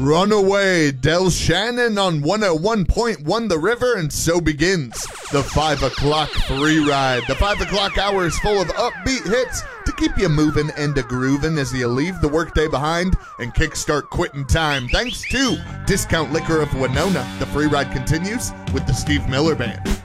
Runaway Del Shannon on 101.1 The River, and so begins the 5 o'clock free ride. The 5 o'clock hour is full of upbeat hits to keep you moving and a-grooving as you leave the workday behind and kickstart quitting time. Thanks to Discount Liquor of Winona, the free ride continues with the Steve Miller Band.